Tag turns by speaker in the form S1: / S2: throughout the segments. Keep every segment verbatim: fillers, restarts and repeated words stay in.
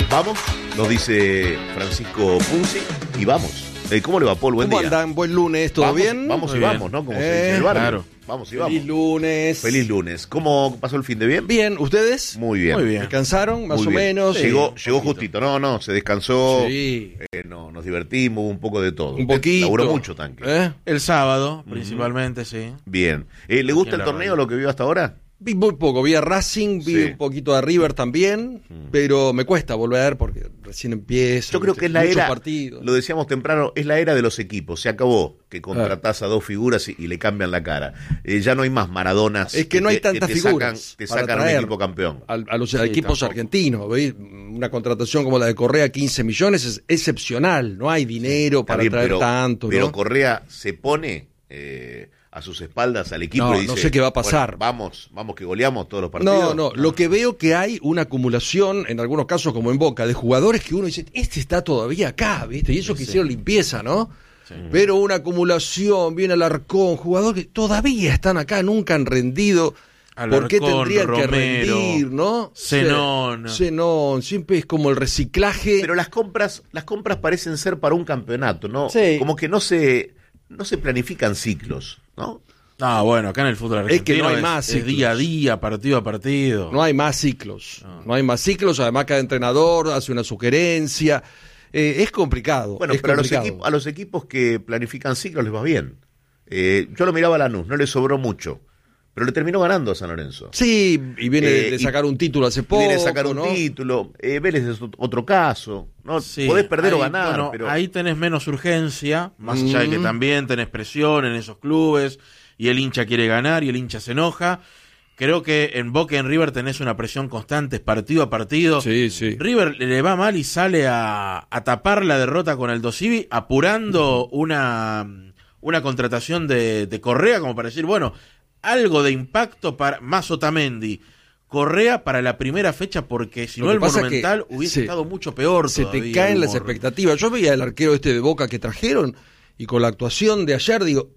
S1: Vamos, nos dice Francisco Punzi, y vamos. Eh, ¿Cómo le va, Paul? Buen
S2: ¿Cómo
S1: día.
S2: andan? Buen lunes, ¿todo
S1: vamos,
S2: bien?
S1: Vamos
S2: Muy
S1: y
S2: bien.
S1: vamos, ¿no? Como
S2: eh,
S1: se dice en el barrio.
S2: Claro.
S1: Vamos y vamos.
S2: Feliz lunes.
S1: Feliz lunes. ¿Cómo pasó el fin de bien?
S2: Bien, ¿ustedes?
S1: Muy bien.
S2: Muy bien. ¿Descansaron, más
S1: Muy
S2: o
S1: bien.
S2: menos?
S1: Llegó,
S2: Sí,
S1: llegó justito. No, no, se descansó.
S2: Sí.
S1: Eh, no, nos divertimos, un poco de todo.
S2: Un poquito.
S1: Laburó mucho, Tanque.
S2: ¿Eh?
S3: El sábado, principalmente, sí.
S1: Bien. Eh, ¿Le gusta
S3: en
S1: el
S3: la
S1: torneo,
S3: radio.
S1: lo que vio hasta ahora?
S2: Vi muy poco, vi a Racing, vi
S1: Sí.
S2: un poquito a River también, pero me cuesta volver porque recién empieza.
S1: Yo creo
S2: ¿viste?
S1: que es la
S2: Muchos
S1: era,
S2: partidos.
S1: lo decíamos temprano, es la era de los equipos. Se acabó que contratás a dos figuras y, y le cambian la cara. Eh, ya no hay más Maradonas.
S2: Es que no hay
S1: te-
S2: tantas
S1: te
S2: figuras
S1: Sacan, te
S2: para
S1: sacan un
S2: traer
S1: equipo campeón.
S2: A, a los
S3: Sí,
S2: equipos
S3: tampoco.
S2: argentinos. ¿veis? Una contratación como la de Correa, quince millones, es excepcional. No hay dinero
S1: Está
S2: para
S1: bien,
S2: traer
S1: pero,
S2: tanto.
S1: pero
S2: ¿no?
S1: Correa se pone eh, a sus espaldas al equipo
S2: No,
S1: y dice,
S2: no sé qué va a pasar.
S1: bueno, vamos, vamos que goleamos todos los partidos.
S2: No, no, lo que veo que hay una acumulación, en algunos casos como en Boca, de jugadores que uno dice, este está todavía acá, ¿viste? Y eso que hicieron limpieza, ¿no?
S3: Sí.
S2: Pero una acumulación, viene Alarcón, jugadores que todavía están acá, nunca han rendido. ¿Por qué
S3: Alarcón,
S2: tendrían que
S3: Romero,
S2: rendir, no?
S3: Zenón.
S2: Sí, Zenón, siempre es como el reciclaje.
S1: Pero las compras, las compras parecen ser para un campeonato, ¿no?
S2: Sí.
S1: Como que no se, no se planifican ciclos, ¿no?
S3: Ah, bueno, acá en el fútbol
S2: Es que
S3: argentino
S2: no hay más
S3: es
S2: ciclos.
S3: día a día, partido a partido.
S2: No hay más ciclos. No hay más ciclos, además cada entrenador hace una sugerencia. Eh, es complicado.
S1: Bueno,
S2: es
S1: pero a los,
S2: complicado.
S1: equipos, a los equipos que planifican ciclos les va bien. Eh, yo lo miraba a Lanús, no le sobró mucho, pero le terminó ganando a San Lorenzo.
S2: Sí, y viene
S1: Eh,
S2: de
S1: y-
S2: sacar un título hace poco.
S1: Viene a sacar un
S2: ¿no?
S1: título, eh, Vélez es ot- otro caso, ¿no?
S3: Sí,
S1: Podés perder o
S3: ahí,
S1: ganar,
S3: bueno,
S1: pero
S3: ahí tenés menos urgencia, más allá de que
S2: Mm.
S3: también tenés presión en esos clubes, y el hincha quiere ganar, y el hincha se enoja. Creo que en Boca y en River tenés una presión constante, partido a partido.
S2: Sí, sí.
S3: River le va mal y sale a, a tapar la derrota con Aldo Civi, apurando una, una contratación de, de Correa, como para decir, bueno, algo de impacto para más Otamendi. Correa para la primera fecha, porque si
S2: Lo
S3: no
S2: que
S3: el
S2: pasa
S3: Monumental
S2: que
S3: hubiese
S2: se-
S3: estado mucho peor
S2: Se
S3: todavía,
S2: te caen
S3: el
S2: las
S3: humor.
S2: expectativas. Yo veía el arquero este de Boca que trajeron y con la actuación de ayer digo,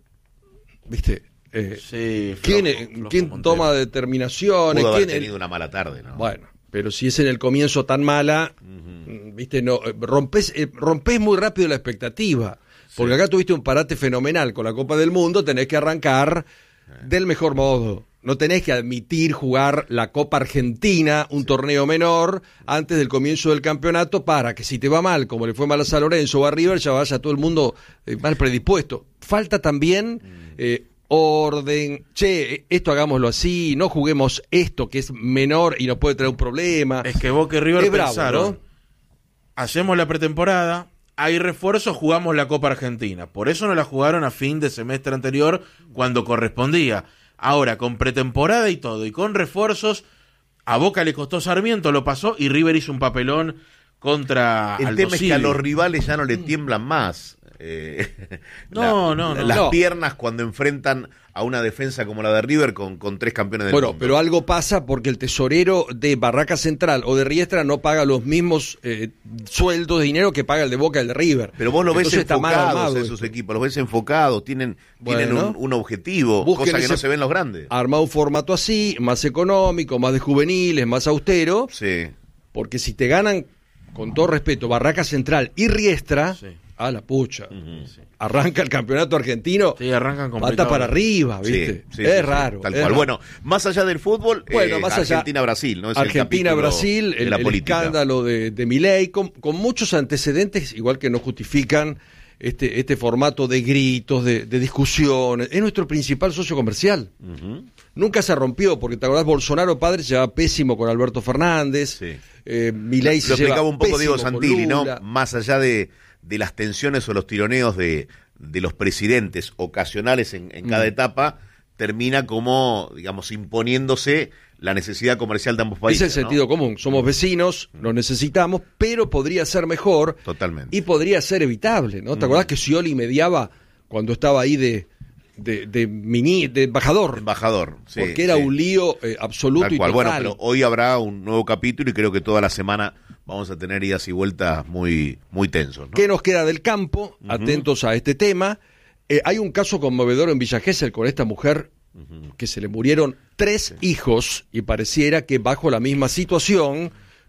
S2: viste, eh,
S3: Sí,
S2: ¿quién,
S3: flojo,
S2: eh,
S3: flojo
S2: quién
S3: Montero.
S2: toma determinaciones?
S1: pudo haber
S2: ¿Quién-
S1: tenido una mala tarde, ¿no?
S2: Bueno, pero si es en el comienzo tan mala, mm, viste, no, eh, rompes, eh, rompes muy rápido la expectativa. Porque acá tuviste un parate fenomenal con la Copa del Mundo, tenés que arrancar del mejor modo. No tenés que admitir jugar la Copa Argentina, un torneo menor, antes del comienzo del campeonato, para que si te va mal, como le fue mal a San Lorenzo o a River, ya vaya todo el mundo eh, mal predispuesto. Falta también eh, orden, che, esto hagámoslo así, no juguemos esto que es menor y nos puede traer un problema.
S3: Es que Boca y River
S2: Es bravo,
S3: pensaron,
S2: ¿no?
S3: hacemos la pretemporada, hay refuerzos, jugamos la Copa Argentina. Por eso no la jugaron a fin de semestre anterior cuando correspondía. Ahora, con pretemporada y todo, y con refuerzos, a Boca le costó Sarmiento, lo pasó, y River hizo un papelón contra
S1: El
S3: Aldo
S1: tema es que
S3: Civi.
S1: a los rivales ya no le tiemblan más. eh,
S3: No, no, no.
S1: Las
S2: No.
S1: piernas cuando enfrentan a una defensa como la de River con, con tres campeones del
S2: Bueno,
S1: mundo.
S2: pero algo pasa porque el tesorero de Barraca Central o de Riestra no paga los mismos eh, sueldos de dinero que paga el de Boca y el de River.
S1: Pero vos lo ves
S2: Entonces está mal
S1: enfocados
S2: armado
S1: esos
S2: esto.
S1: equipos, los ves enfocados, tienen, tienen
S2: Bueno.
S1: un, un objetivo,
S2: Busquen
S1: cosa que no
S2: ese-
S1: se ven los grandes.
S2: Arma un formato así, más económico, más de juveniles, más austero,
S1: Sí.
S2: porque si te ganan, con todo respeto, Barraca Central y Riestra,
S3: Sí.
S2: a la pucha.
S3: Sí.
S2: Arranca el campeonato argentino,
S3: Sí, arrancan complicado.
S2: pata para arriba, ¿viste?
S1: Sí, sí,
S2: es
S1: sí, sí,
S2: raro.
S1: tal
S2: es
S1: cual.
S2: raro.
S1: Bueno, más allá del fútbol,
S2: Bueno,
S1: eh,
S2: más allá-
S1: Argentina-Brasil, ¿no? Es el capítulo
S2: Argentina-Brasil,
S1: de
S2: el,
S1: la
S2: el
S1: política.
S2: escándalo de, de Milei, con, con muchos antecedentes, igual que no justifican este, este formato de gritos, de, de discusiones. Es nuestro principal socio comercial.
S1: Ujú.
S2: Nunca se rompió, porque te acordás, Bolsonaro padre se llevaba pésimo con Alberto Fernández,
S1: Sí.
S2: eh, Milei
S1: Lo
S2: se lleva
S1: explicaba un poco Diego
S2: pésimo con
S1: Santilli, ¿no?
S2: Lula.
S1: Más allá de, de las tensiones o los tironeos de, de los presidentes ocasionales en, en cada
S2: Mm.
S1: etapa, termina como, digamos, imponiéndose la necesidad comercial de ambos
S2: Es
S1: países.
S2: el sentido
S1: ¿no?
S2: común. Somos vecinos, nos necesitamos, pero podría ser mejor
S1: Totalmente.
S2: y podría ser evitable, ¿no? ¿Te acordás que Scioli mediaba cuando estaba ahí de, de, de, mini, de embajador?
S1: Embajador. Sí,
S2: porque era
S1: sí.
S2: un lío eh, absoluto
S1: Tal
S2: y
S1: cual.
S2: total.
S1: Bueno, pero hoy habrá un nuevo capítulo y creo que toda la semana vamos a tener idas y vueltas muy, muy tensos, ¿no?
S2: ¿Qué nos queda del campo? Atentos a este tema. Eh, hay un caso conmovedor en Villa Gesell con esta mujer que se le murieron tres hijos y pareciera que bajo la misma situación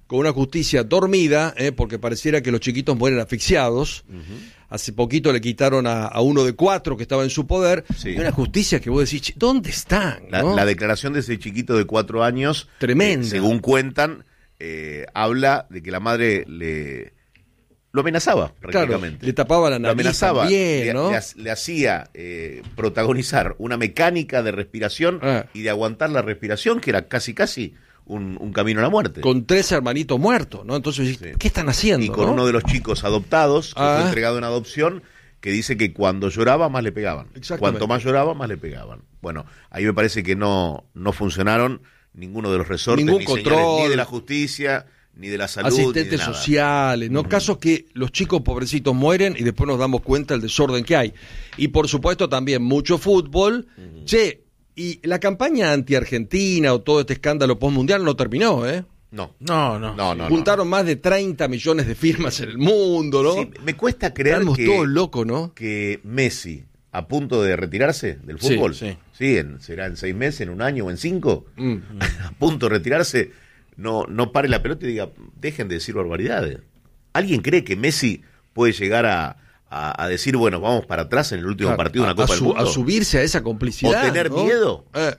S2: con una justicia dormida, eh, porque pareciera que los chiquitos mueren asfixiados. Uh-huh. Hace poquito le quitaron a, a uno de cuatro que estaba en su poder. Sí. Y una justicia que vos decís, ¿dónde están?
S1: La,
S2: ¿no?
S1: la declaración de ese chiquito de cuatro años,
S2: tremenda.
S1: Eh, según cuentan, eh, habla de que la madre le lo amenazaba prácticamente.
S2: Claro, le tapaba la nariz.
S1: Lo amenazaba,
S2: también,
S1: le,
S2: ¿no?
S1: le, le hacía eh, protagonizar una mecánica de respiración ah. y de aguantar la respiración que era casi casi un, un camino a la muerte.
S2: Con tres hermanitos muertos, ¿no? Entonces, sí. ¿qué están haciendo?
S1: Y con
S2: ¿no?
S1: uno de los chicos adoptados, que
S2: ah.
S1: fue entregado en adopción, que dice que cuando lloraba más le pegaban. Cuanto más lloraba, más le pegaban. Bueno, ahí me parece que no, no funcionaron ninguno de los resortes,
S2: Ningún
S1: ni,
S2: control,
S1: ni de la justicia, ni de la salud,
S2: asistentes
S1: ni de nada.
S2: sociales, ¿no? Uh-huh. Casos que los chicos pobrecitos mueren y después nos damos cuenta del desorden que hay. Y por supuesto también mucho fútbol. Uh-huh. Che, y la campaña anti-Argentina o todo este escándalo postmundial no terminó, ¿eh?
S1: No,
S3: no, no.
S1: no, no
S2: Juntaron
S1: no.
S2: más de treinta millones de firmas en el mundo, ¿no?
S1: Sí, me cuesta creer
S2: Estamos
S1: que,
S2: todos locos, ¿no?
S1: que Messi, a punto de retirarse del fútbol,
S3: sí, sí.
S1: sí en, será en seis meses, en un año o en cinco,
S2: mm.
S1: a punto de retirarse, no, no pare la pelota y diga, dejen de decir barbaridades. ¿Alguien cree que Messi puede llegar a, a, a decir, bueno, vamos para atrás en el último
S2: claro,
S1: partido de una
S2: a,
S1: Copa
S2: a su,
S1: del Mundo?
S2: A subirse a esa complicidad.
S1: ¿O tener
S2: ¿no?
S1: miedo?
S2: Eh.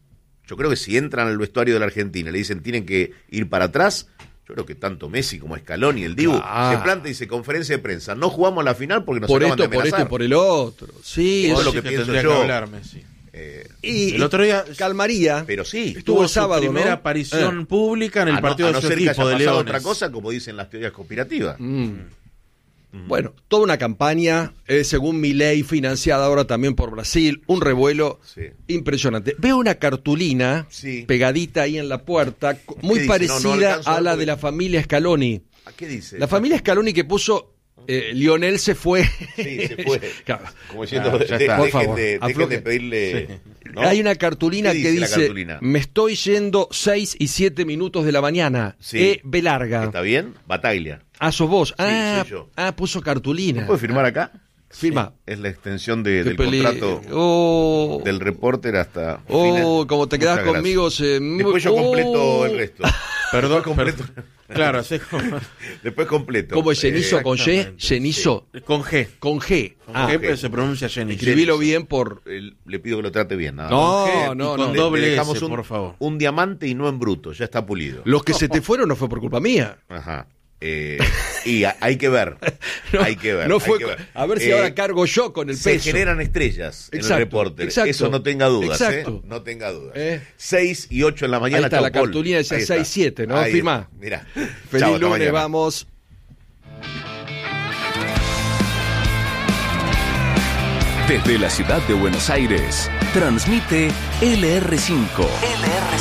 S1: Yo creo que si entran al vestuario de la Argentina y le dicen tienen que ir para atrás, yo creo que tanto Messi como Scaloni y el Dibu
S2: claro.
S1: se planta y dice conferencia de prensa. No jugamos la final porque nos
S2: por
S1: acaban
S2: esto,
S1: de
S2: por esto y por el otro. Sí,
S1: eso
S2: eso
S1: es lo
S3: sí
S1: que,
S3: que
S1: pienso
S3: yo.
S1: yo.
S3: Que hablar, Messi.
S1: Eh,
S2: y
S3: el otro día
S2: calmaría.
S1: Pero sí.
S2: Estuvo el sábado,
S3: su primera
S2: ¿no?
S3: aparición
S2: eh.
S3: pública en el
S1: a
S3: partido
S1: no, a no
S3: de su
S1: ser que
S3: equipo
S1: haya
S3: de
S1: pasado
S3: Leones.
S1: otra cosa, como dicen las teorías conspirativas.
S2: Mm. Mm. Bueno, toda una campaña, eh, según Milei, financiada ahora también por Brasil, un revuelo
S1: sí.
S2: impresionante. Veo una cartulina
S1: sí.
S2: pegadita ahí en la puerta, muy
S1: dice?
S2: parecida
S1: no, no
S2: a la
S1: porque...
S2: de la familia Scaloni.
S1: ¿A qué dice?
S2: La familia Scaloni que puso eh, Lionel se fue.
S1: Sí, se fue.
S2: Claro.
S1: Como diciendo,
S3: Ah,
S1: de,
S3: ya
S1: de,
S3: está.
S1: dejen,
S2: Por favor,
S1: de, dejen de pedirle...
S3: Sí.
S1: ¿no?
S2: Hay una cartulina
S1: ¿Qué
S2: que
S1: dice la
S2: dice,
S1: cartulina?
S2: me estoy yendo seis y siete minutos de la mañana.
S1: Sí.
S2: E. B larga.
S1: ¿Está bien? Bataglia.
S2: Ah, sos vos.
S1: Sí,
S2: ah,
S1: soy yo.
S2: ah, puso cartulina.
S1: ¿No puede firmar acá?
S2: Firma.
S1: Es la extensión de,
S2: Qué
S1: del
S2: peli-
S1: contrato
S2: Oh.
S1: del reporter hasta...
S2: Oh,
S1: fines.
S2: como te quedás
S1: Muchas
S2: conmigo.
S1: gracias.
S2: Se...
S1: Después yo
S2: Oh.
S1: completo el resto.
S3: Perdón,
S1: Después completo.
S3: Claro, así como...
S1: Después completo.
S2: ¿Cómo es Genizo
S1: Eh,
S2: con Y?
S3: exactamente,
S2: Genizo.
S3: Con G.
S2: Con G.
S3: Con
S2: Ah,
S3: G, pero se pronuncia Jenny.
S2: escribilo bien por...
S1: eh, le pido que lo trate bien. Nada
S2: No,
S1: más.
S3: G,
S2: no,
S3: y
S2: no.
S3: con
S1: Le-
S3: doble
S1: le dejamos
S3: S,
S1: un,
S3: por favor.
S1: un diamante y no en bruto, ya está pulido.
S2: Los que se te fueron no fue por culpa mía.
S1: Ajá. Eh, y a- hay que ver.
S2: No,
S1: hay que ver.
S2: no
S1: hay
S2: fue
S1: que ver.
S2: a ver si
S1: Eh,
S2: ahora cargo yo con el
S1: Se
S2: peso.
S1: generan estrellas
S2: Exacto,
S1: en el reporter.
S2: exacto.
S1: Eso no tenga dudas.
S2: Exacto.
S1: ¿eh? No tenga dudas.
S2: Eh.
S1: seis y ocho en la mañana.
S2: Ahí está,
S1: chau,
S2: la
S1: Paul.
S2: cartulina decía
S1: Ahí está.
S2: seis siete, ¿no?
S1: Ahí
S2: Firmá.
S1: está. Mirá.
S2: Feliz
S1: Chau, hasta
S2: lunes,
S1: mañana.
S2: vamos.
S4: Desde la ciudad de Buenos Aires, transmite L R cinco. L R cinco.